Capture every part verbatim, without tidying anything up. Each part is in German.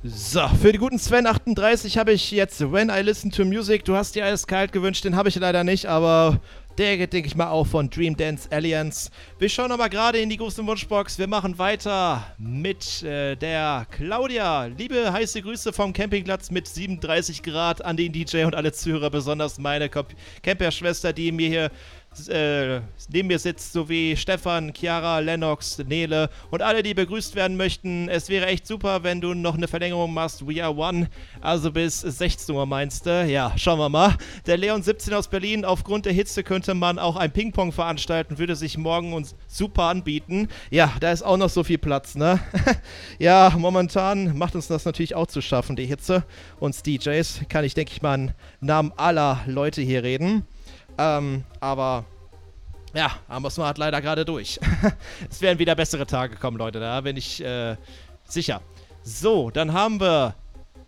So, für die guten Sven achtunddreißig habe ich jetzt When I Listen to Music. Du hast dir eiskalt gewünscht, den habe ich leider nicht, aber der geht, denke ich mal, auch von Dream Dance Alliance. Wir schauen nochmal gerade in die große Wunschbox. Wir machen weiter mit äh, der Claudia. Liebe heiße Grüße vom Campingplatz mit siebenunddreißig Grad an den D J und alle Zuhörer, besonders meine Camper-Schwester, die mir hier Äh, neben mir sitzt, sowie Stefan, Chiara, Lennox, Nele und alle, die begrüßt werden möchten. Es wäre echt super, wenn du noch eine Verlängerung machst. We are one, also bis sechzehn Uhr meinst du? Ja, schauen wir mal. Der Leon siebzehn aus Berlin, aufgrund der Hitze könnte man auch ein Ping-Pong veranstalten, würde sich morgen uns super anbieten. Ja, da ist auch noch so viel Platz, ne? Ja, momentan macht uns das natürlich auch zu schaffen, die Hitze. Uns D Js kann ich, denke ich mal, im Namen aller Leute hier reden. Ähm, aber ja, da muss man halt leider gerade durch. Es werden wieder bessere Tage kommen, Leute, da bin ich äh, sicher. So, dann haben wir,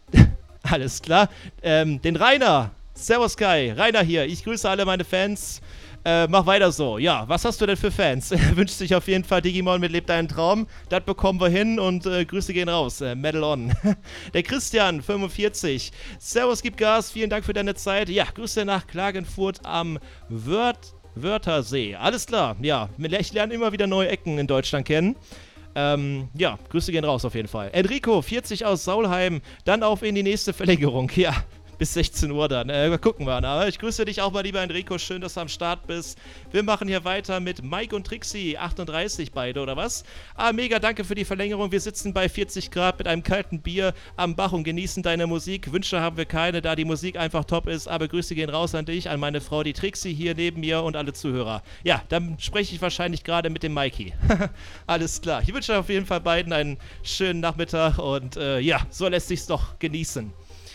alles klar, ähm, den Rainer. Servus Kai, Rainer hier. Ich grüße alle meine Fans. Äh, mach weiter so. Ja, was hast du denn für Fans? Wünscht sich auf jeden Fall Digimon mit Lebt deinen Traum. Das bekommen wir hin und äh, Grüße gehen raus. Äh, Medal on. Der Christian, fünfundvierzig. Servus, gib Gas. Vielen Dank für deine Zeit. Ja, Grüße nach Klagenfurt am Wörth Wörthersee. Alles klar. Ja, ich lerne immer wieder neue Ecken in Deutschland kennen. Ähm, ja, Grüße gehen raus auf jeden Fall. Enrico, vierzig aus Saulheim. Dann auf in die nächste Verlängerung. Ja. Bis sechzehn Uhr dann. Äh, gucken wir. Aber ich grüße dich auch mal, lieber Enrico. Schön, dass du am Start bist. Wir machen hier weiter mit Mike und Trixie. achtunddreißig beide, oder was? Ah, mega, danke für die Verlängerung. Wir sitzen bei vierzig Grad mit einem kalten Bier am Bach und genießen deine Musik. Wünsche haben wir keine, da die Musik einfach top ist. Aber Grüße gehen raus an dich, an meine Frau, die Trixie hier neben mir und alle Zuhörer. Ja, dann spreche ich wahrscheinlich gerade mit dem Mikey. Alles klar. Ich wünsche auf jeden Fall beiden einen schönen Nachmittag und äh, ja, so lässt sich's doch genießen.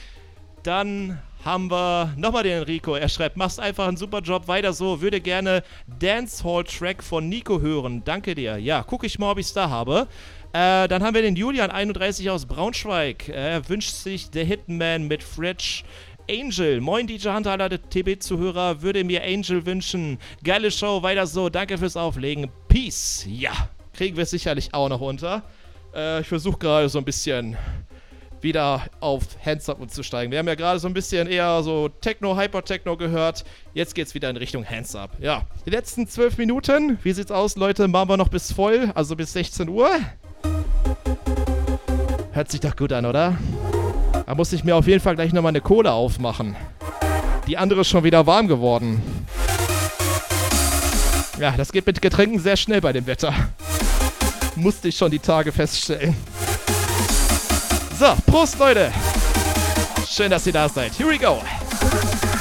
Dann haben wir nochmal den Enrico. Er schreibt, machst einfach einen super Job, weiter so. Würde gerne Dancehall-Track von Nico hören. Danke dir. Ja, gucke ich mal, ob ich es da habe. Äh, dann haben wir den Julian, einunddreißig aus Braunschweig. Er wünscht sich The Hitman mit Fridge. Angel, moin D J Hunter, alle T B-Zuhörer, würde mir Angel wünschen. Geile Show, weiter so. Danke fürs Auflegen. Peace. Ja, kriegen wir sicherlich auch noch unter. Äh, ich versuche gerade so ein bisschen wieder auf Hands Up umzusteigen. Wir haben ja gerade so ein bisschen eher so Techno, Hyper-Techno gehört. Jetzt geht's wieder in Richtung Hands Up. Ja, die letzten zwölf Minuten. Wie sieht's aus, Leute? Machen wir noch bis voll, also bis sechzehn Uhr. Hört sich doch gut an, oder? Da muss ich mir auf jeden Fall gleich nochmal eine Cola aufmachen. Die andere ist schon wieder warm geworden. Ja, das geht mit Getränken sehr schnell bei dem Wetter. Musste ich schon die Tage feststellen. So, Prost, Leute. Schön, dass ihr da seid. Here we go.